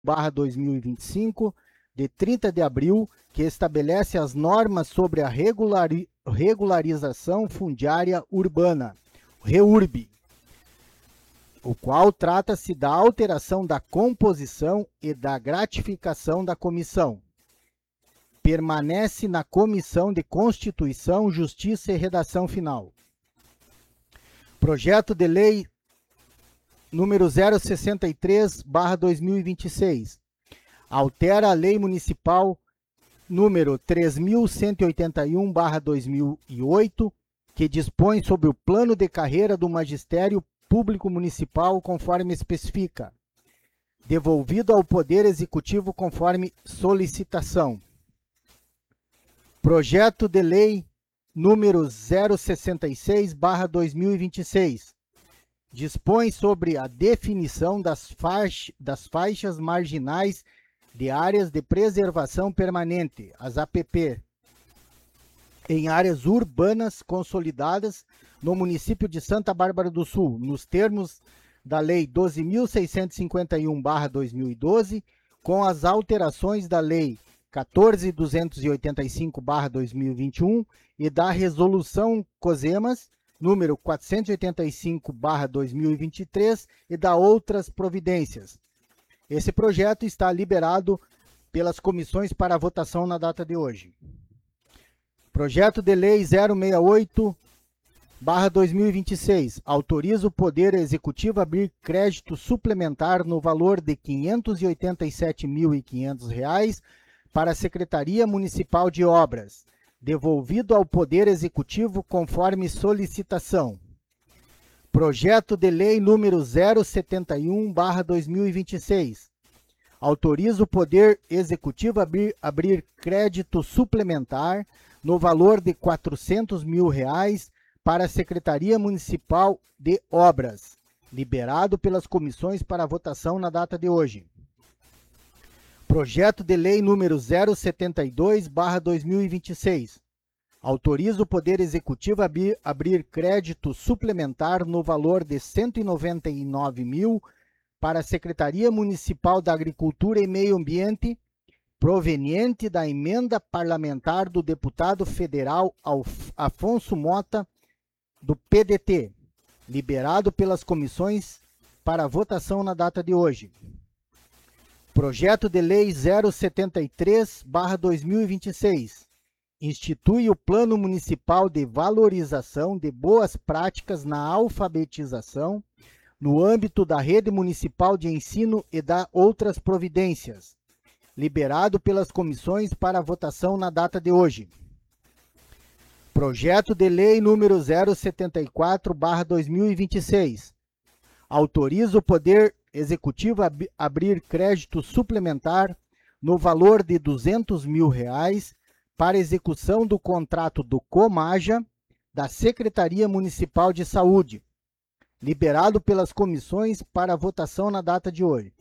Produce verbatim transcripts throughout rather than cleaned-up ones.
barra dois mil e vinte e cinco, de trinta de abril, que estabelece as normas sobre a regulari regularização fundiária urbana, REURB, o qual trata-se da alteração da composição e da gratificação da comissão. Permanece na Comissão de Constituição, Justiça e Redação Final. Projeto de Lei número zero sessenta e três barra dois mil e vinte e seis. Altera a Lei Municipal número três mil cento e oitenta e um barra dois mil e oito, que dispõe sobre o plano de carreira do Magistério Público Municipal, conforme especifica. Devolvido ao Poder Executivo conforme solicitação. Projeto de Lei número zero sessenta e seis barra dois mil e vinte e seis. Dispõe sobre a definição das, faixa, das faixas marginais de áreas de preservação permanente, as A P P, em áreas urbanas consolidadas no município de Santa Bárbara do Sul, nos termos da Lei doze mil seiscentos e cinquenta e um barra dois mil e doze, com as alterações da Lei quatorze mil duzentos e oitenta e cinco barra dois mil e vinte e um e da Resolução COSEMAS número quatrocentos e oitenta e cinco barra dois mil e vinte e três e da outras providências. Esse projeto está liberado pelas comissões para votação na data de hoje. Projeto de Lei zero sessenta e oito barra dois mil e vinte e seis. Autoriza o Poder Executivo a abrir crédito suplementar no valor de quinhentos e oitenta e sete mil e quinhentos reais para a Secretaria Municipal de Obras, devolvido ao Poder Executivo conforme solicitação. Projeto de Lei número zero setenta e um barra dois mil e vinte e seis. Autoriza o Poder Executivo a abrir, abrir crédito suplementar no valor de quatrocentos mil reais para a Secretaria Municipal de Obras, liberado pelas comissões para votação na data de hoje. Projeto de Lei número zero setenta e dois barra dois mil e vinte e seis. Autoriza o Poder Executivo a abrir, abrir crédito suplementar no valor de cento e noventa e nove mil para a Secretaria Municipal da Agricultura e Meio Ambiente, proveniente da emenda parlamentar do deputado federal Afonso Mota, do P D T, liberado pelas comissões para votação na data de hoje. Projeto de Lei zero setenta e três barra dois mil e vinte e seis. Institui o Plano Municipal de Valorização de Boas Práticas na Alfabetização, no âmbito da Rede Municipal de Ensino e da outras providências, liberado pelas comissões para votação na data de hoje. Projeto de Lei número zero setenta e quatro barra dois mil e vinte e seis. Autoriza o Poder Executivo a ab abrir crédito suplementar no valor de duzentos mil reais para execução do contrato do Comaja da Secretaria Municipal de Saúde, liberado pelas comissões para votação na data de hoje.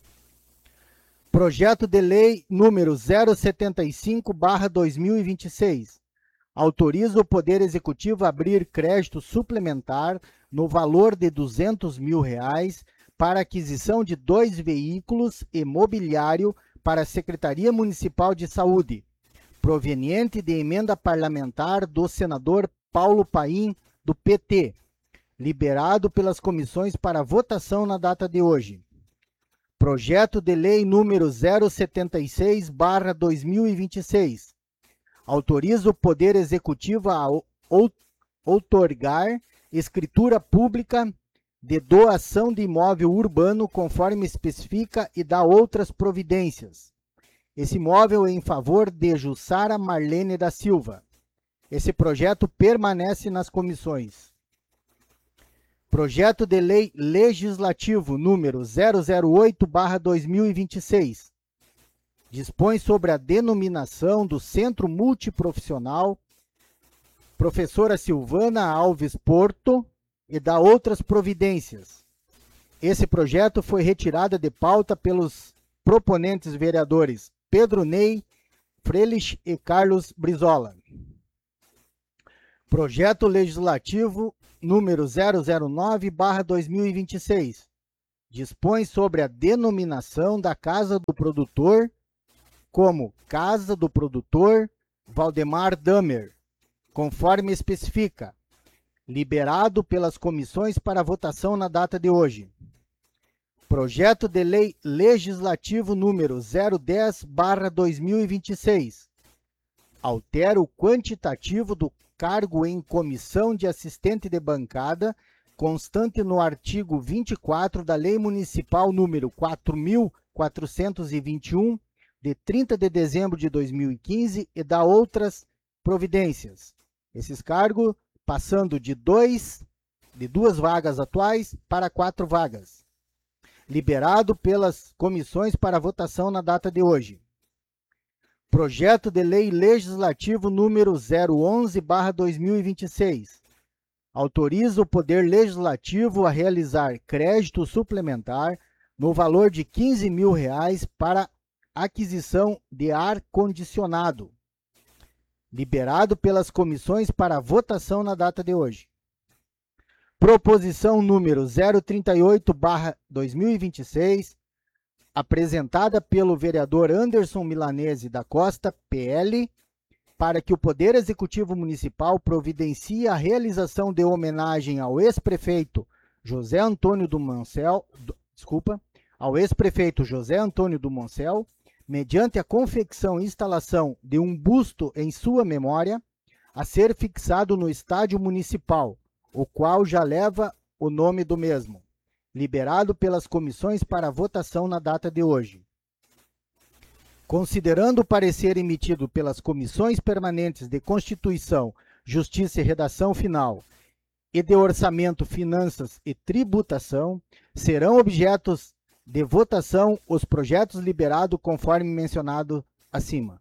Projeto de Lei número zero setenta e cinco barra dois mil e vinte e seis. Autoriza o Poder Executivo a abrir crédito suplementar no valor de duzentos mil reais para aquisição de dois veículos e mobiliário para a Secretaria Municipal de Saúde, proveniente de emenda parlamentar do senador Paulo Paim, do P T, liberado pelas comissões para votação na data de hoje. Projeto de Lei número zero setenta e seis barra dois mil e vinte e seis. Autoriza o Poder Executivo a outorgar escritura pública de doação de imóvel urbano, conforme especifica, e dá outras providências. Esse imóvel é em favor de Jussara Marlene da Silva. Esse projeto permanece nas comissões. Projeto de Lei Legislativo número zero zero oito barra dois mil e vinte e seis. Dispõe sobre a denominação do Centro Multiprofissional Professora Silvana Alves Porto e dá outras providências. Esse projeto foi retirado de pauta pelos proponentes vereadores Pedro Ney, Frelich e Carlos Brizola. Projeto Legislativo número zero zero nove barra dois mil e vinte e seis. dispõe sobre a denominação da Casa do Produtor como Casa do Produtor Valdemar Damer, conforme especifica, liberado pelas comissões para votação na data de hoje. Projeto de Lei Legislativo número zero dez barra dois mil e vinte e seis. Altera o quantitativo do cargo em comissão de assistente de bancada, constante no artigo vinte e quatro da Lei Municipal número quatro mil quatrocentos e vinte e um, de trinta de dezembro de dois mil e quinze, e da outras providências. Esses cargos passando de, dois, de duas vagas atuais para quatro vagas. Liberado pelas comissões para votação na data de hoje. Projeto de Lei Legislativo número zero onze barra dois mil e vinte e seis. Autoriza o Poder Legislativo a realizar crédito suplementar no valor de quinze mil reais para aquisição de ar-condicionado. Liberado pelas comissões para votação na data de hoje. Proposição número zero trinta e oito barra dois mil e vinte e seis, apresentada pelo vereador Anderson Milanese da Costa, P L, para que o Poder Executivo Municipal providencie a realização de homenagem ao ex-prefeito José Antônio do Moncel, do, desculpa, ao ex-prefeito José Antônio do Moncel, mediante a confecção e instalação de um busto em sua memória, a ser fixado no Estádio Municipal, o qual já leva o nome do mesmo, liberado pelas comissões para votação na data de hoje. Considerando o parecer emitido pelas comissões permanentes de Constituição, Justiça e Redação Final e de Orçamento, Finanças e Tributação, serão objetos de votação os projetos liberados conforme mencionado acima.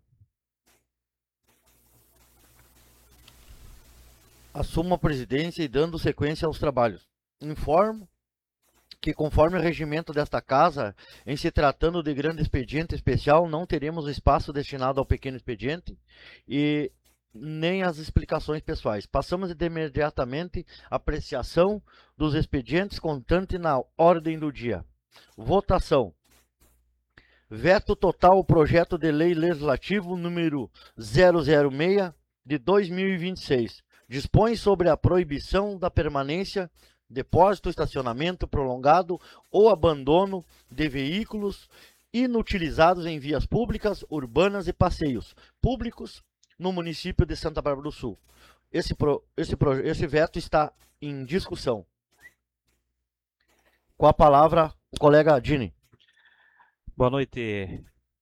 Assumo a presidência e dando sequência aos trabalhos. Informo que, conforme o regimento desta casa, em se tratando de grande expediente especial, não teremos espaço destinado ao pequeno expediente e nem às explicações pessoais. Passamos de imediatamente à apreciação dos expedientes constante na ordem do dia. Votação. Veto total ao projeto de lei legislativo número zero zero seis de dois mil e vinte e seis. Dispõe sobre a proibição da permanência, depósito, estacionamento prolongado ou abandono de veículos inutilizados em vias públicas, urbanas e passeios públicos no município de Santa Bárbara do Sul. Esse, pro, esse, pro, esse veto está em discussão. Com a palavra, o colega Dini. Boa noite.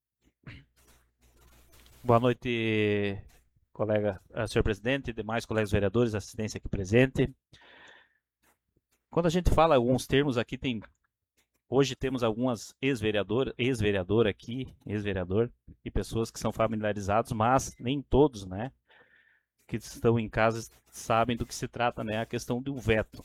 Boa noite, colega, uh, senhor presidente e demais colegas vereadores, assistência aqui presente. Quando a gente fala alguns termos aqui, tem hoje temos algumas ex-vereador, ex-vereador aqui, ex-vereador, e pessoas que são familiarizados, mas nem todos, né, que estão em casa sabem do que se trata, né, a questão do veto.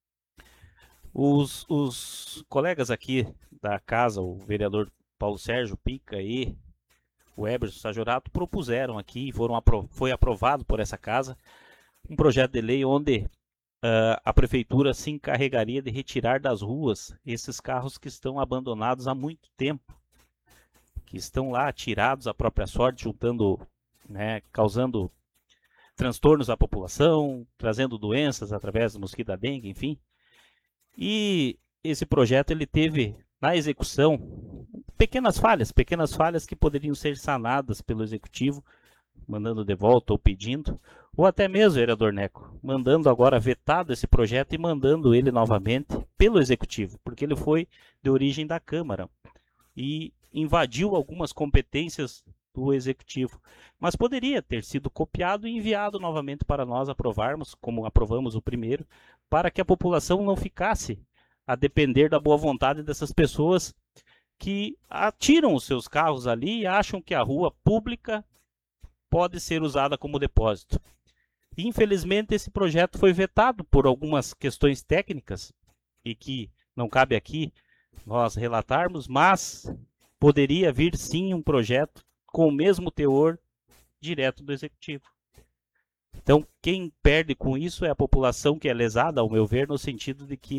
Os, os colegas aqui da casa, o vereador Paulo Sérgio Pica e o Eberson Sajorato, propuseram aqui, foram apro foi aprovado por essa casa, um projeto de lei onde uh, a prefeitura se encarregaria de retirar das ruas esses carros que estão abandonados há muito tempo, que estão lá tirados à própria sorte, juntando, né, causando transtornos à população, trazendo doenças através do mosquito da dengue, enfim. E esse projeto ele teve na execução pequenas falhas, pequenas falhas que poderiam ser sanadas pelo executivo, mandando de volta ou pedindo, ou até mesmo, vereador Neco, mandando agora vetado esse projeto e mandando ele novamente pelo executivo, porque ele foi de origem da Câmara e invadiu algumas competências do executivo, mas poderia ter sido copiado e enviado novamente para nós aprovarmos, como aprovamos o primeiro, para que a população não ficasse a depender da boa vontade dessas pessoas que atiram os seus carros ali e acham que a rua pública pode ser usada como depósito. Infelizmente, esse projeto foi vetado por algumas questões técnicas e que não cabe aqui nós relatarmos, mas poderia vir sim um projeto com o mesmo teor direto do executivo. Então, quem perde com isso é a população que é lesada, ao meu ver, no sentido de que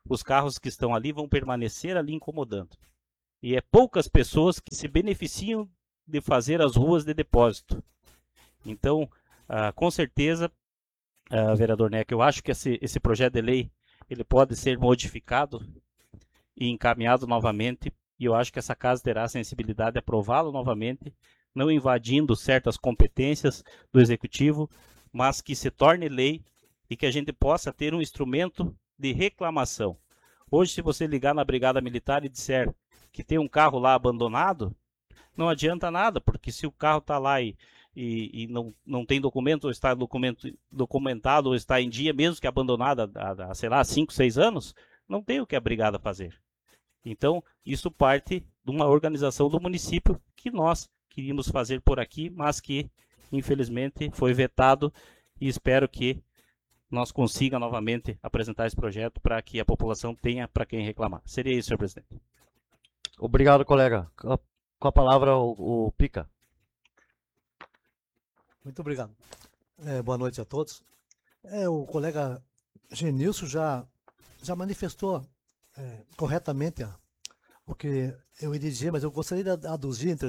os carros que estão ali vão permanecer ali incomodando. E é poucas pessoas que se beneficiam de fazer as ruas de depósito. Então, ah, com certeza, ah, vereador Neco, eu acho que esse, esse projeto de lei ele pode ser modificado e encaminhado novamente, e eu acho que essa casa terá a sensibilidade de aprová-lo novamente, não invadindo certas competências do Executivo, mas que se torne lei e que a gente possa ter um instrumento de reclamação. Hoje, se você ligar na Brigada Militar e disser que tem um carro lá abandonado, não adianta nada, porque se o carro está lá e, e, e não, não tem documento, ou está documento, documentado, ou está em dia, mesmo que abandonado há, há, sei lá, cinco, seis anos, não tem o que a Brigada fazer. Então, isso parte de uma organização do município que nós queríamos fazer por aqui, mas que, infelizmente, foi vetado, e espero que nós consiga novamente apresentar esse projeto para que a população tenha para quem reclamar. Seria isso, senhor presidente. Obrigado, colega. Com a, com a palavra, o, o Pica. Muito obrigado. É, boa noite a todos. É, o colega Genilson já, já manifestou é, corretamente a, o que eu ia dizer, mas eu gostaria de aduzir entre